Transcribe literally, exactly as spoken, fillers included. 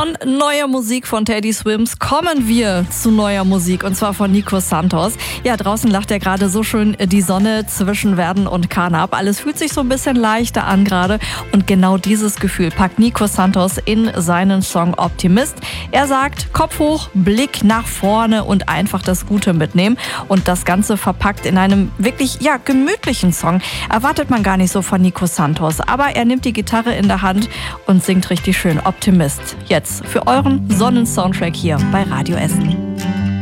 Von neuer Musik von Teddy Swims kommen wir zu neuer Musik, und zwar von Nico Santos. Ja, draußen lacht ja gerade so schön die Sonne zwischen Werden und Carnap. Alles fühlt sich so ein bisschen leichter an gerade, und genau dieses Gefühl packt Nico Santos in seinen Song Optimist. Er sagt, Kopf hoch, Blick nach vorne und einfach das Gute mitnehmen, und das Ganze verpackt in einem wirklich ja gemütlichen Song. Erwartet man gar nicht so von Nico Santos, aber er nimmt die Gitarre in der Hand und singt richtig schön Optimist. Jetzt für euren Sonnensoundtrack hier bei Radio Essen.